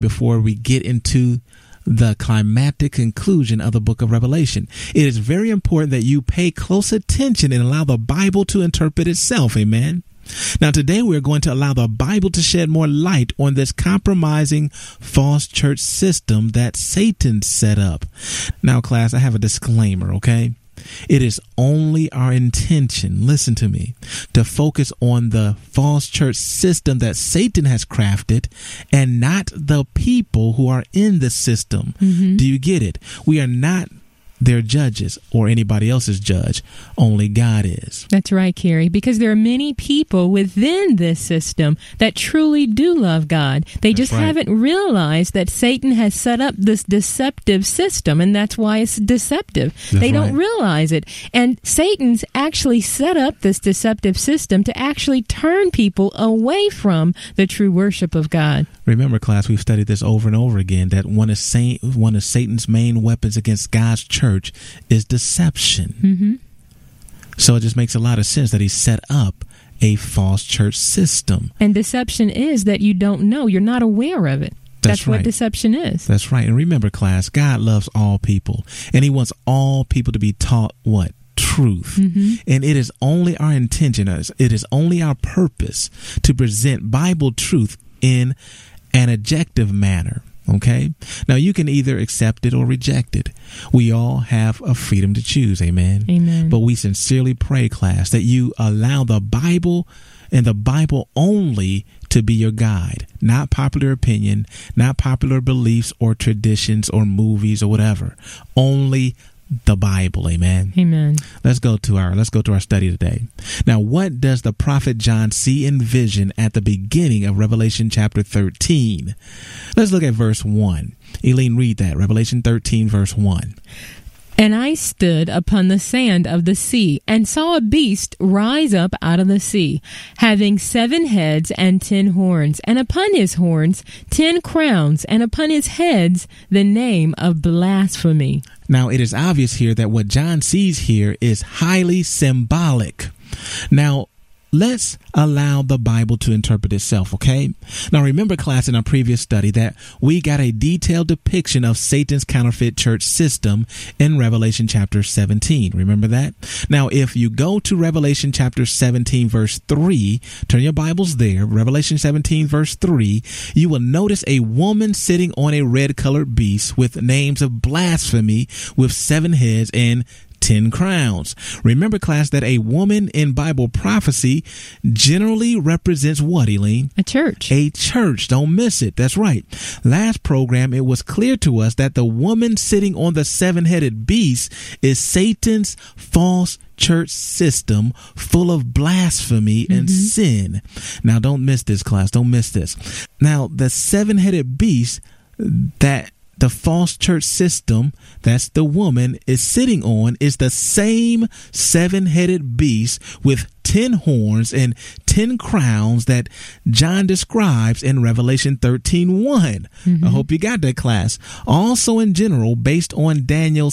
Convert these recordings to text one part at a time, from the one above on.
before we get into the climactic conclusion of the book of Revelation. It is very important that you pay close attention and allow the Bible to interpret itself. Amen. Now, today we're going to allow the Bible to shed more light on this compromising false church system that Satan set up. Now, class, I have a disclaimer, okay? It is only our intention, listen to me, to focus on the false church system that Satan has crafted and not the people who are in the system. Mm-hmm. Do you get it? We are not their judges or anybody else's judge. Only God is. That's right, Kerry, because there are many people within this system that truly do love God. They just haven't realized that Satan has set up this deceptive system, and that's why it's deceptive. They don't realize it. And Satan's actually set up this deceptive system to actually turn people away from the true worship of God. Remember, class, we've studied this over and over again, that one of Satan's main weapons against God's church is deception. Mm-hmm. So it just makes a lot of sense that he set up a false church system. And deception is that you don't know. You're not aware of it. That's right. What deception is. That's right. And remember, class, God loves all people, and he wants all people to be taught what? Truth. Mm-hmm. And it is only our intention, it is only our purpose to present Bible truth in an objective manner. Okay? Now, you can either accept it or reject it. We all have a freedom to choose. Amen. Amen. But we sincerely pray, class, that you allow the Bible and the Bible only to be your guide, not popular opinion, not popular beliefs or traditions or movies or whatever. Only the Bible. Amen. Amen. Let's go to our study today. Now, what does the prophet John see in vision at the beginning of Revelation chapter 13? Let's look at verse 1. Eileen, read that. Revelation 13, verse 1. And I stood upon the sand of the sea, and saw a beast rise up out of the sea, having 7 heads and 10 horns, and upon his horns 10 crowns, and upon his heads the name of blasphemy. Now, it is obvious here that what John sees here is highly symbolic. Now, let's allow the Bible to interpret itself, okay? Now, remember, class, in our previous study that we got a detailed depiction of Satan's counterfeit church system in Revelation chapter 17. Remember that? Now, if you go to Revelation chapter 17, verse 3, turn your Bibles there, Revelation 17, verse 3, you will notice a woman sitting on a red-colored beast with names of blasphemy with 7 heads and 10 crowns. Remember, class, that a woman in Bible prophecy generally represents what, Eileen? A church. A church. Don't miss it. That's right. Last program, it was clear to us that the woman sitting on the 7-headed beast is Satan's false church system full of blasphemy and sin. Now, don't miss this, class. Don't miss this. Now, the 7-headed beast that the false church system, that's the woman, is sitting on is the same 7-headed beast with 10 horns and 10 crowns that John describes in Revelation 13:1. I hope you got that, class. Also, in general, based on Daniel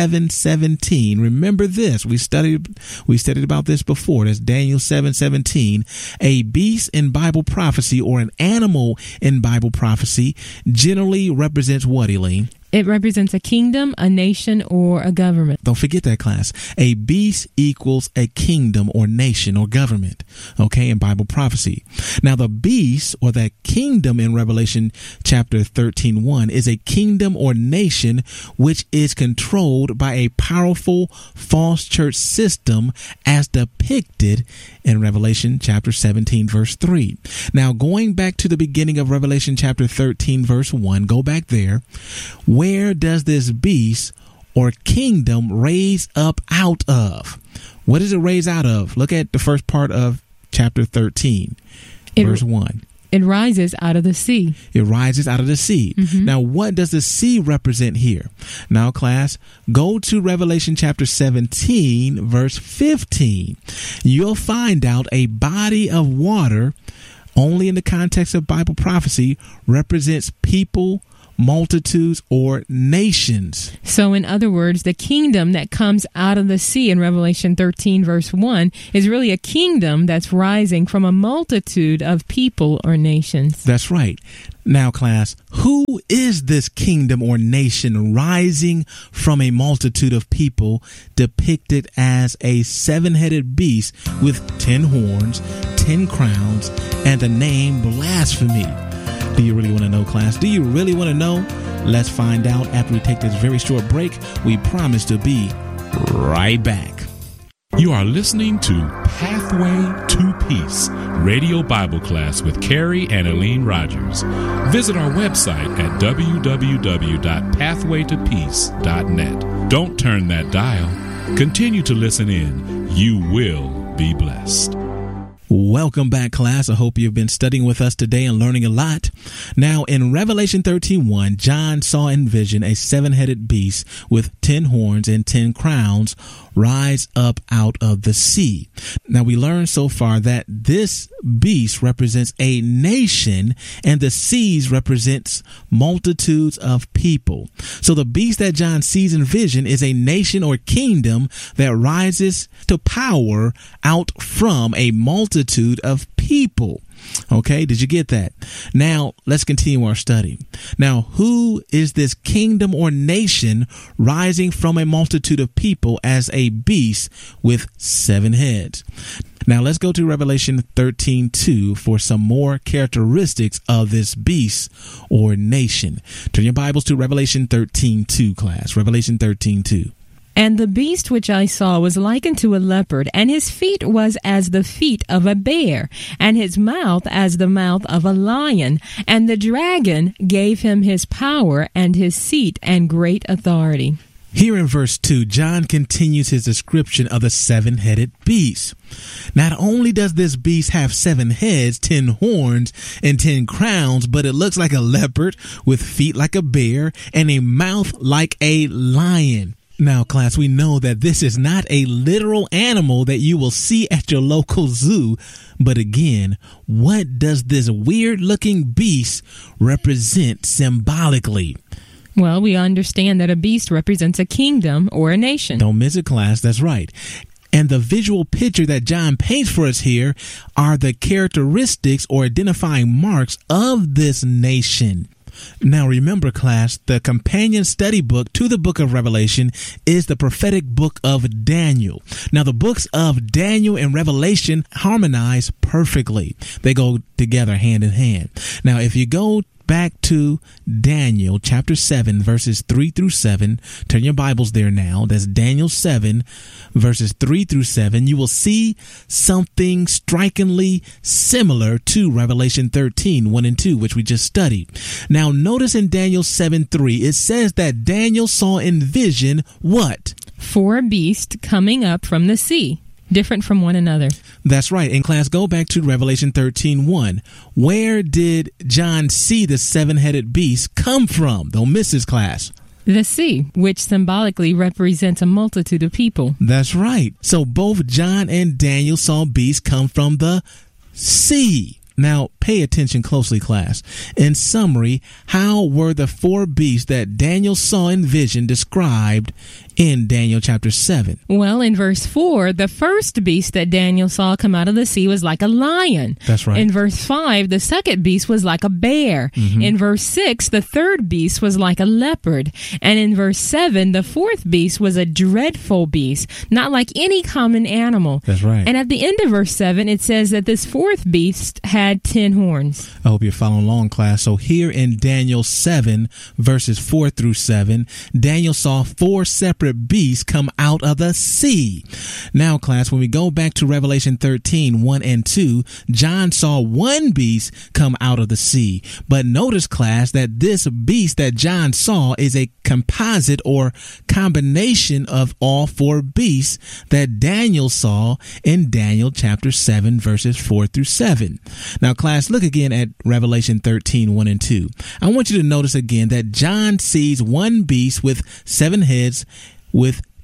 7:17. Remember this. We studied about this before. That's Daniel 7:17. A beast in Bible prophecy or an animal in Bible prophecy generally represents what, Elaine? It represents a kingdom, a nation, or a government. Don't forget that, class. A beast equals a kingdom or nation or government, okay, in Bible prophecy. Now, the beast or that kingdom in Revelation chapter 13:1 is a kingdom or nation which is controlled by a powerful false church system as depicted in Revelation chapter 17, verse 3. Now, going back to the beginning of Revelation chapter 13, verse 1, go back there. Where does this beast or kingdom raise up out of? What does it raise out of? Look at the first part of chapter 13, verse 1. It rises out of the sea. It rises out of the sea. Now, what does the sea represent here? Now, class, go to Revelation chapter 17, verse 15. You'll find out a body of water, only in the context of Bible prophecy, represents people, multitudes, or nations. So in other words, the kingdom that comes out of the sea in Revelation 13 verse 1 is really a kingdom that's rising from a multitude of people or nations. That's right. Now, class, who is this kingdom or nation rising from a multitude of people depicted as a seven-headed beast with 10 horns, 10 crowns, and the name blasphemy? Do you really want to know, class? Do you really want to know? Let's find out after we take this very short break. We promise to be right back. You are listening to Pathway to Peace, Radio Bible Class with Carrie and Aline Rogers. Visit our website at www.pathwaytopeace.net. Don't turn that dial. Continue to listen in. You will be blessed. Welcome back, class. I hope you've been studying with us today and learning a lot. Now, in Revelation 13:1, John saw in vision a seven-headed beast with 10 horns and 10 crowns rise up out of the sea. Now, we learned so far that this beast represents a nation and the seas represents multitudes of people. So the beast that John sees in vision is a nation or kingdom that rises to power out from a multitude of people. Okay, did you get that? Now, let's continue our study. Now, who is this kingdom or nation rising from a multitude of people as a beast with 7 heads? Now, let's go to Revelation 13:2 for some more characteristics of this beast or nation. Turn your Bibles to Revelation 13:2, class. Revelation 13:2. And the beast which I saw was likened to a leopard, and his feet was as the feet of a bear, and his mouth as the mouth of a lion. And the dragon gave him his power and his seat and great authority. Here in verse 2, John continues his description of the seven-headed beast. Not only does this beast have 7 heads, 10 horns, and 10 crowns, but it looks like a leopard with feet like a bear and a mouth like a lion. Now, class, we know that this is not a literal animal that you will see at your local zoo. But again, what does this weird-looking beast represent symbolically? Well, we understand that a beast represents a kingdom or a nation. Don't miss it, class. That's right. And the visual picture that John paints for us here are the characteristics or identifying marks of this nation. Now, remember, class, the companion study book to the book of Revelation is the prophetic book of Daniel. Now, the books of Daniel and Revelation harmonize perfectly. They go together hand in hand. Now, if you go back to Daniel chapter 7 verses 3 through 7. Turn your Bibles there now. That's Daniel 7 verses 3 through 7. You will see something strikingly similar to Revelation 13, 1 and 2, which we just studied. Now notice in Daniel 7:3, it says that Daniel saw in vision what? 4 beasts coming up from the sea, different from one another. That's right. In class, go back to Revelation 13:1. Where did John see the 7-headed beast come from? Don't miss this, class. The sea, which symbolically represents a multitude of people. That's right. So both John and Daniel saw beasts come from the sea. Now, pay attention closely, class. In summary, how were the 4 beasts that Daniel saw in vision described in Daniel chapter 7? Well, in verse 4, the first beast that Daniel saw come out of the sea was like a lion. That's right. In verse 5, the second beast was like a bear. Mm-hmm. In verse 6, the third beast was like a leopard. And in verse 7, the fourth beast was a dreadful beast, not like any common animal. That's right. And at the end of verse 7, it says that this fourth beast had 10 horns. I hope you're following along, class. So here in Daniel 7, verses 4 through 7, Daniel saw 4 separate beasts come out of the sea. Now, class, when we go back to Revelation 13, 1 and 2, John saw 1 beast come out of the sea. But notice, class, that this beast that John saw is a composite or combination of all 4 beasts that Daniel saw in Daniel chapter 7, verses 4 through 7. Now, class, look again at Revelation 13, 1 and 2. I want you to notice again that John sees 1 beast with 7 heads with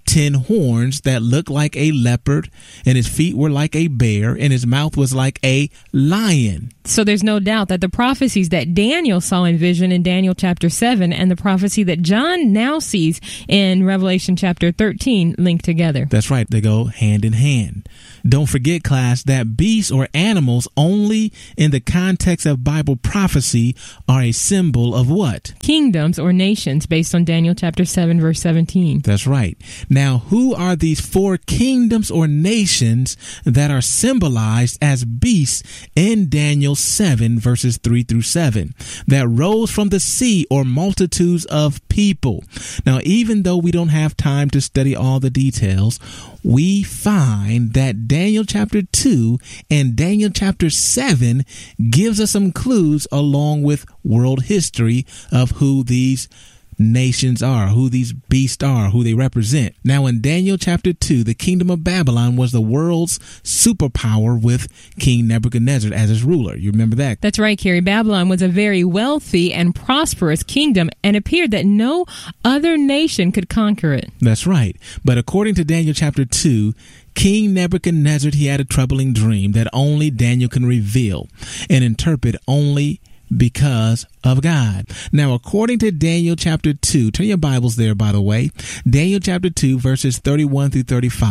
10 horns that looked like a leopard, and his feet were like a bear, and his mouth was like a lion. So there's no doubt that the prophecies that Daniel saw in vision in Daniel chapter 7 and the prophecy that John now sees in Revelation chapter 13 link together. That's right. They go hand in hand. Don't forget, class, that beasts or animals only in the context of Bible prophecy are a symbol of what? Kingdoms or nations, based on Daniel chapter 7, verse 17. That's right. Now, who are these 4 kingdoms or nations that are symbolized as beasts in Daniel 7, verses 3 through 7, that rose from the sea, or multitudes of people? Now, even though we don't have time to study all the details, we find that Daniel chapter 2 and Daniel chapter 7 gives us some clues along with world history of who these nations are, who these beasts are, who they represent. Now, in Daniel chapter 2, the kingdom of Babylon was the world's superpower with King Nebuchadnezzar as its ruler. You remember that? That's right, Kerry. Babylon was a very wealthy and prosperous kingdom, and appeared that no other nation could conquer it. That's right. But according to Daniel chapter 2, King Nebuchadnezzar, he had a troubling dream that only Daniel can reveal and interpret only because of God. Now, according to Daniel chapter 2, turn your Bibles there, by the way, Daniel chapter 2, verses 31 through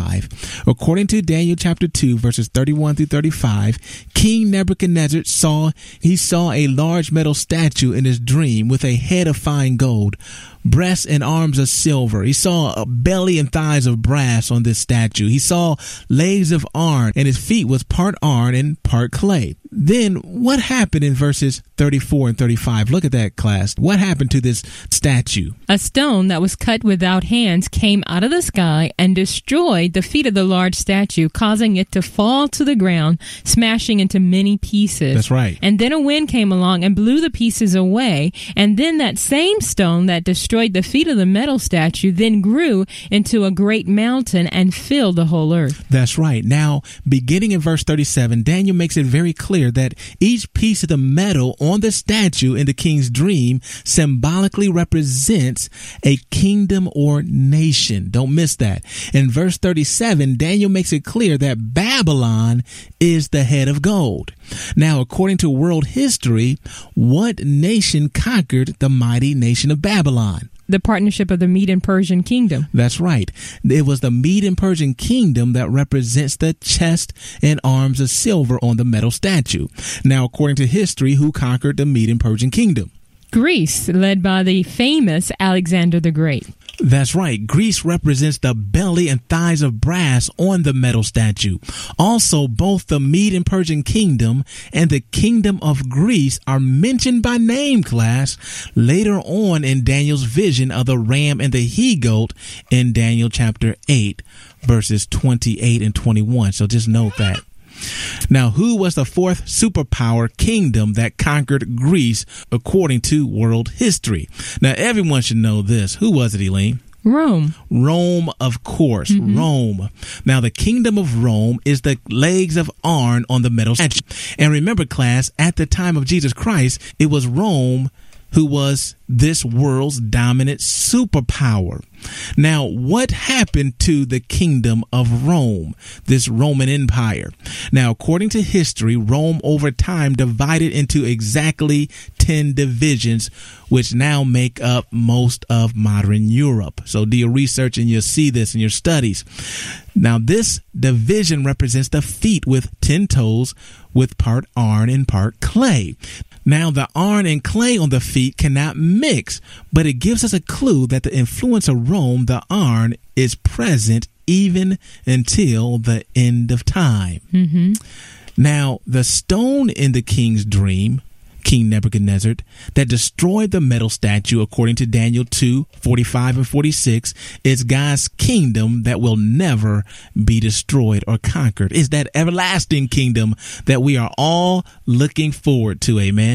35. According to Daniel chapter 2, verses 31 through 35, King Nebuchadnezzar saw a large metal statue in his dream with a head of fine gold, breasts and arms of silver. He saw a belly and thighs of brass on this statue. He saw legs of iron, and his feet was part iron and part clay. Then what happened in verses 34 and 35? Look at that, class. What happened to this statue? A stone that was cut without hands came out of the sky and destroyed the feet of the large statue, causing it to fall to the ground, smashing into many pieces. That's right. And then a wind came along and blew the pieces away. And then that same stone that destroyed the feet of the metal statue then grew into a great mountain and filled the whole earth. That's right. Now, beginning in verse 37, Daniel makes it very clear that each piece of the metal on the statue in the king's dream symbolically represents a kingdom or nation. Don't miss that. In verse 37, Daniel makes it clear that Babylon is the head of gold. Now, according to world history, what nation conquered the mighty nation of Babylon? The partnership of the Medo-Persian kingdom. That's right. It was the Medo-Persian kingdom that represents the chest and arms of silver on the metal statue. Now, according to history, who conquered the Medo-Persian kingdom? Greece, led by the famous Alexander the Great. That's right. Greece represents the belly and thighs of brass on the metal statue. Also, both the Medo-Persian kingdom and the kingdom of Greece are mentioned by name, class, later on in Daniel's vision of the ram and the he-goat in Daniel chapter 8, verses 28 and 21. So just note that. Now, who was the 4th superpower kingdom that conquered Greece according to world history? Now, everyone should know this. Who was it, Elaine? Rome. Rome, of course. Mm-hmm. Rome. Now, the kingdom of Rome is the legs of iron on the metal statue. And remember, class, at the time of Jesus Christ, it was Rome who was this world's dominant superpower. Now, what happened to the kingdom of Rome, this Roman Empire? Now, according to history, Rome over time divided into exactly 10 divisions, which now make up most of modern Europe. So do your research and you'll see this in your studies. Now, this division represents the feet with 10 toes with part iron and part clay. Now, the iron and clay on the feet cannot mix, but it gives us a clue that the influence of Rome, the iron, is present even until the end of time. Mm-hmm. Now, the stone in the king's dream, King Nebuchadnezzar, that destroyed the metal statue, according to Daniel 2, 45 and 46, is God's kingdom that will never be destroyed or conquered. It's that everlasting kingdom that we are all looking forward to. Amen.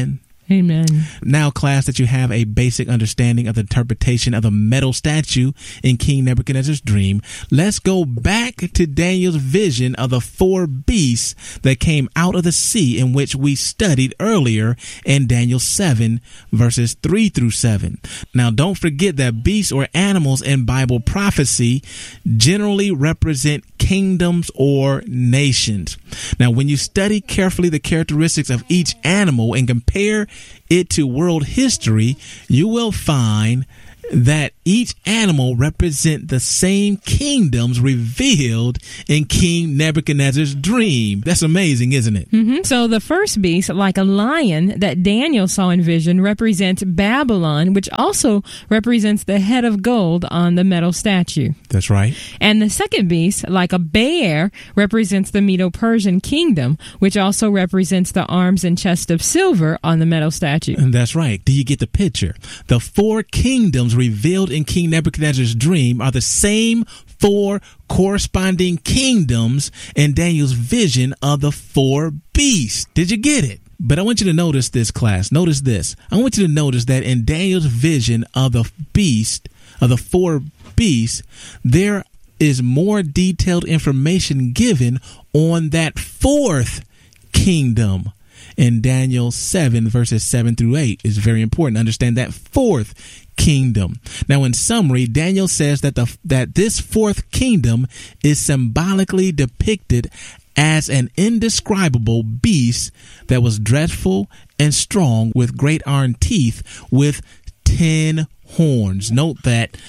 Amen. Now, class, that you have a basic understanding of the interpretation of the metal statue in King Nebuchadnezzar's dream, let's go back to Daniel's vision of the 4 beasts that came out of the sea, in which we studied earlier in Daniel 7, verses 3 through 7. Now, don't forget that beasts or animals in Bible prophecy generally represent kingdoms or nations. Now, when you study carefully the characteristics of each animal and compare it to world history, you will find that each animal represent the same kingdoms revealed in King Nebuchadnezzar's dream. That's amazing, isn't it? Mm-hmm. So the first beast, like a lion that Daniel saw in vision, represents Babylon, which also represents the head of gold on the metal statue. That's right. And the second beast, like a bear, represents the Medo-Persian kingdom, which also represents the arms and chest of silver on the metal statue. And that's right. Do you get the picture? The 4 kingdoms revealed in King Nebuchadnezzar's dream are the same 4 corresponding kingdoms in Daniel's vision of the 4 beasts. Did you get it? But I want you to notice this, class. Notice this. I want you to notice that in Daniel's vision of the beast, of the 4 beasts, there is more detailed information given on that 4th kingdom. In Daniel 7, verses 7 through 8, is very important to understand that 4th kingdom. Now, in summary, Daniel says that this 4th kingdom is symbolically depicted as an indescribable beast that was dreadful and strong, with great iron teeth, with 10 horns. Note that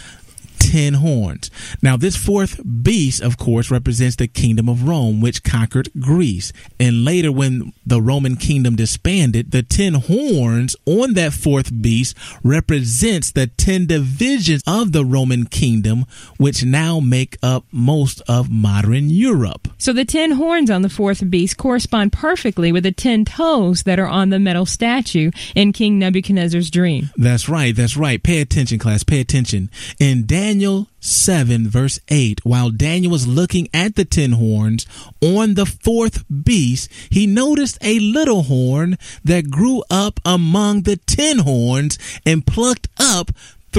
10 horns. Now, this 4th beast, of course, represents the kingdom of Rome, which conquered Greece. And later, when the Roman kingdom disbanded, the 10 horns on that 4th beast represents the 10 divisions of the Roman kingdom, which now make up most of modern Europe. So the 10 horns on the 4th beast correspond perfectly with the 10 toes that are on the metal statue in King Nebuchadnezzar's dream. That's right. That's right. Pay attention, class. Pay attention. In Daniel 7, verse 8, while Daniel was looking at the 10 horns on the 4th beast, he noticed a little horn that grew up among the 10 horns and plucked up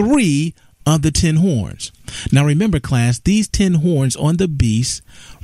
3 of the 10 horns. Now remember, class, these 10 horns on the beast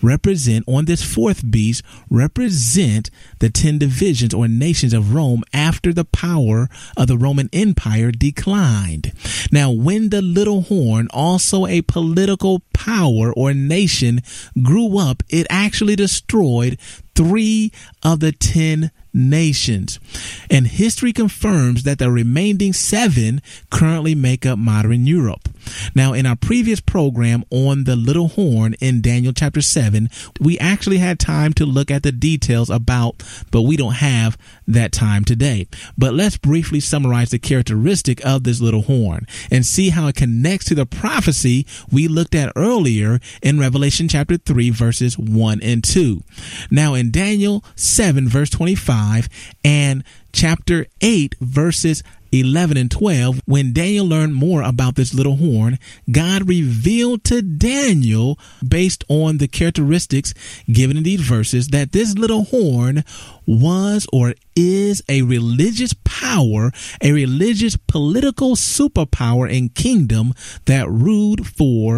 on this 4th beast represent the 10 divisions or nations of Rome after the power of the Roman Empire declined. Now, when the little horn, also a political power or nation, grew up, it actually destroyed 3 of the 10 nations. And history confirms that the remaining 7 currently make up modern Europe. Now, in our previous program on the little horn in Daniel chapter 7, we actually had time to look at the details but we don't have that time today. But let's briefly summarize the characteristic of this little horn and see how it connects to the prophecy we looked at earlier in Revelation chapter 3, verses 1 and 2. Now, in Daniel 7, verse 25, and chapter 8, verses 11 and 12, when Daniel learned more about this little horn, God revealed to Daniel, based on the characteristics given in these verses, that this little horn was or is a religious power, a religious political superpower and kingdom that ruled for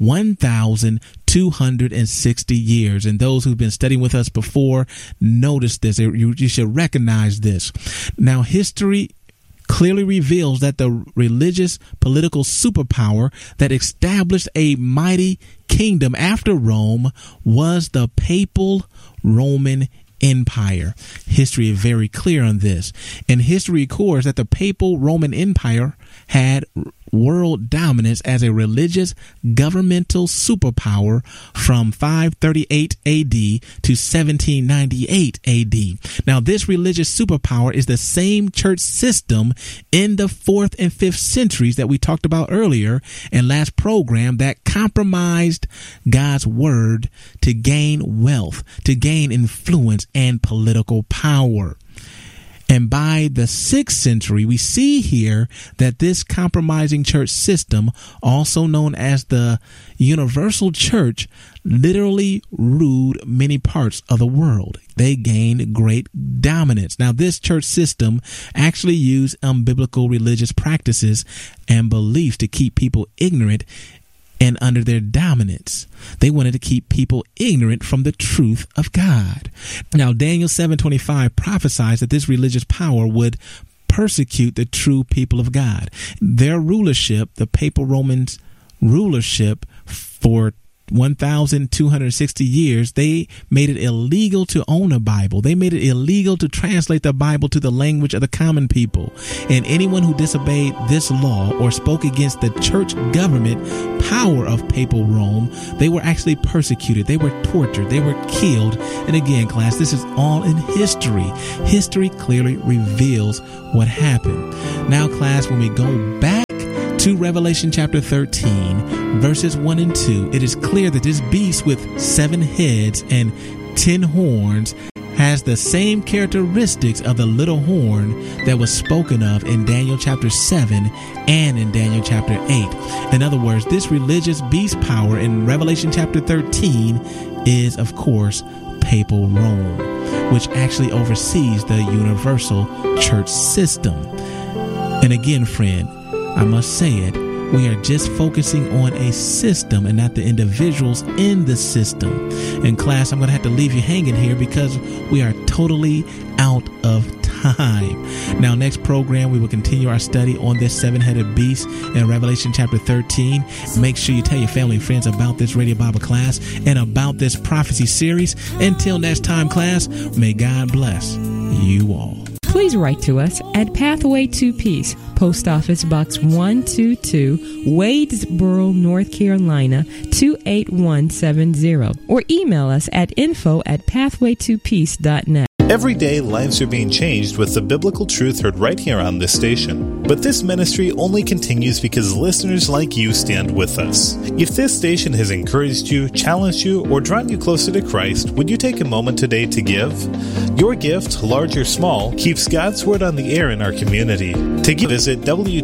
1,260 years. And those who've been studying with us before notice this. You should recognize this. Now, history clearly reveals that the religious political superpower that established a mighty kingdom after Rome was the papal Roman Empire. History is very clear on this. And history records that the papal Roman Empire had world dominance as a religious governmental superpower from 538 AD to 1798 AD. Now, this religious superpower is the same church system in the 4th and 5th centuries that we talked about earlier in last program that compromised God's word to gain wealth, to gain influence and political power. And by the 6th century, we see here that this compromising church system, also known as the Universal Church, literally ruled many parts of the world. They gained great dominance. Now, this church system actually used unbiblical religious practices and beliefs to keep people ignorant and under their dominance. They wanted to keep people ignorant from the truth of God. Now, Daniel 7:25 prophesies that this religious power would persecute the true people of God. Their rulership, the papal Romans rulership for 1,260 years, they made it illegal to own a Bible. They made it illegal to translate the Bible to the language of the common people. And anyone who disobeyed this law or spoke against the church government power of papal Rome, they were actually persecuted. They were tortured. They were killed. And again, class, this is all in history. History clearly reveals what happened. Now, class, when we go back to Revelation chapter 13, verses 1 and 2, it is clear that this beast with 7 heads and 10 horns has the same characteristics of the little horn that was spoken of in Daniel chapter 7 and in Daniel chapter 8. In other words, this religious beast power in Revelation chapter 13 is, of course, papal Rome, which actually oversees the universal church system. And again, friend, I must say it, we are just focusing on a system and not the individuals in the system. In class, I'm going to have to leave you hanging here because we are totally out of time. Now, next program, we will continue our study on this 7-headed beast in Revelation chapter 13. Make sure you tell your family and friends about this Radio Bible class and about this prophecy series. Until next time, class, may God bless you all. Please write to us at Pathway to Peace, Post Office Box 122, Wadesboro, North Carolina, 28170, or email us at info@pathwaytopeace.net. Every day, lives are being changed with the biblical truth heard right here on this station. But this ministry only continues because listeners like you stand with us. If this station has encouraged you, challenged you, or drawn you closer to Christ, would you take a moment today to give? Your gift, large or small, keeps God's Word on the air in our community. To give, visit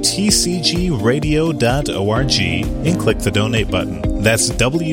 WTCGradio.org and click the donate button. That's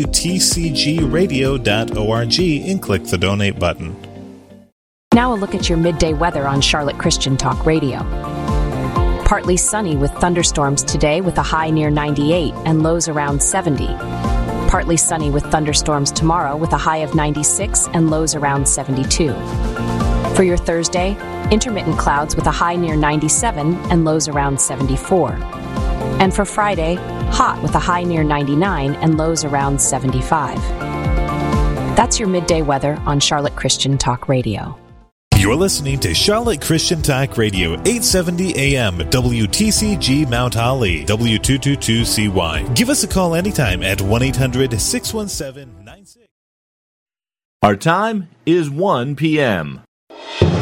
WTCGradio.org and click the donate button. Now a look at your midday weather on Charlotte Christian Talk Radio. Partly sunny with thunderstorms today with a high near 98 and lows around 70. Partly sunny with thunderstorms tomorrow with a high of 96 and lows around 72. For your Thursday, intermittent clouds with a high near 97 and lows around 74. And for Friday, hot with a high near 99 and lows around 75. That's your midday weather on Charlotte Christian Talk Radio. You're listening to Charlotte Christian Talk Radio, 870 AM, WTCG Mount Holly, W222CY. Give us a call anytime at 1-800-617-96. Our time is 1 p.m.